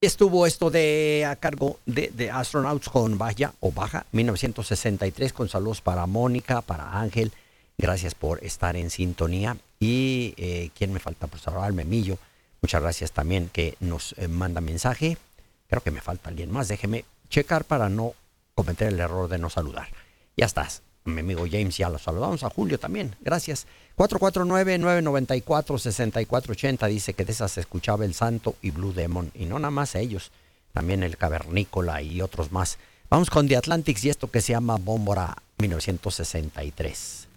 Estuvo esto de a cargo de Astronauts con Vaya o Baja 1963 con saludos para Mónica, para Ángel. Gracias por estar en sintonía. Y ¿quién me falta? Pues ahora el Memillo. Muchas gracias también que nos manda mensaje. Creo que me falta alguien más. Déjeme checar para no cometer el error de no saludar. Ya estás. Mi amigo James ya lo saludamos. A Julio también. Gracias. 449-994-6480 dice que de esas se escuchaba el Santo y Blue Demon. Y no nada más a ellos. También el Cavernícola y otros más. Vamos con The Atlantics y esto que se llama Bómbora 1963.